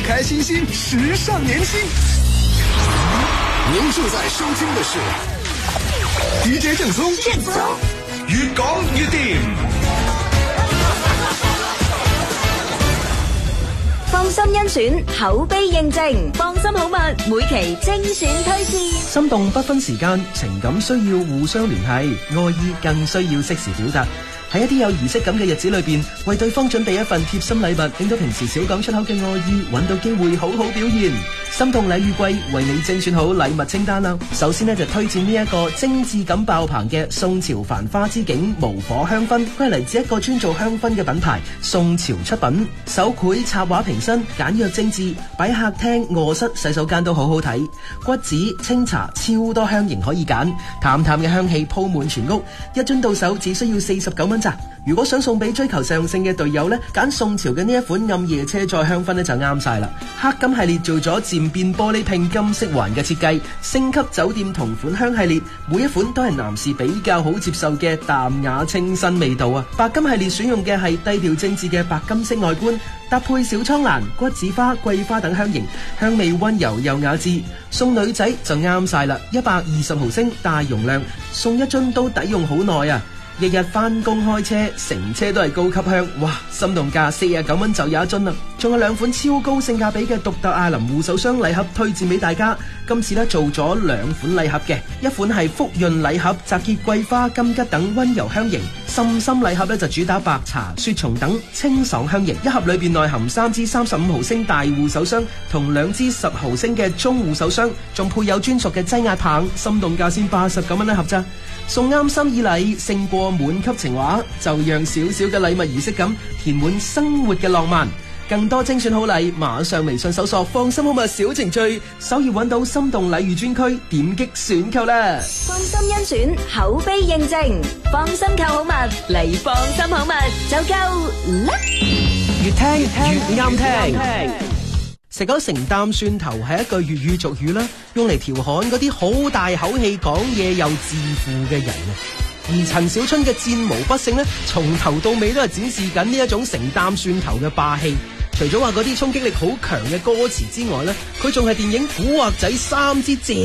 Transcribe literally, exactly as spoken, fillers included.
开心心，时尚年轻。您正在收聽的是 D J 正宗，正宗越講越掂。 放心甄選，口碑認證，放心好物，每期精選推薦。 心動不分時間，情感需要互相聯繫，愛意更需要適時表達。喺一啲有儀式感嘅日子裏邊，為對方準備一份貼心禮物，令到平時少講出口嘅愛意揾到機會好好表現。心動禮遇季為你精選好禮物清單啦。首先呢，就推薦呢一個精緻感爆棚嘅宋朝繁花之境無火香薰，佢係嚟自一個專做香薰嘅品牌宋朝出品，手繪插畫瓶身，簡約精緻，擺客廳、臥室、洗手間都好好睇。骨子、清茶超多香型可以揀，淡淡嘅香氣鋪滿全屋，一樽到手只需要四十九蚊咋。如果想送俾追求上乘嘅隊友呢，揀宋朝嘅呢一款暗夜車載香薰呢就啱晒啦。黑金系列做咗漸變玻璃拼金色環嘅設計，星級酒店同款香系列，每一款都係男士比較好接受嘅淡雅清新味道啊。白金系列選用嘅係低調精緻嘅白金色外觀，搭配小蒼蘭、骨子花、桂花等香型，香味溫柔又雅致。送女仔就啱晒啦，一百二十毫升大容量，送一樽都抵用好耐啊！日日翻工開車，成車都係高級香，哇！心動價四十九蚊就有一樽啦，仲有兩款超高性價比嘅獨特艾琳護手霜禮盒推薦俾大家。今次咧做咗兩款禮盒嘅，一款係福潤禮盒，集結桂花、金桔等溫柔香型；深深禮盒咧就主打白茶、雪松等清爽香型。一盒裏邊內含三支三十五毫升大護手霜同兩支十毫升嘅中護手霜，仲配有專屬嘅擠壓棒，心動價先八十九蚊一盒咋。送啱心意禮勝過滿級情話，就讓少少嘅禮物儀式感填滿生活嘅浪漫。更多精選好禮，馬上微信搜索放心好物小程序，首頁揾到心動禮遇專區，點擊選購啦。 放心甄選，口碑認證，放心購好物嚟，放心好物就夠啦。 越聽越啱聽。食咗成擔蒜頭係一句粵語俗語啦，用嚟調侃嗰啲好大口氣講嘢又自負嘅人啊。而陳小春嘅戰無不勝呢，從頭到尾都係展示緊呢一種成擔蒜頭嘅霸氣。除咗話嗰啲衝擊力好強嘅歌詞之外呢，佢仲係電影《古惑仔三之借》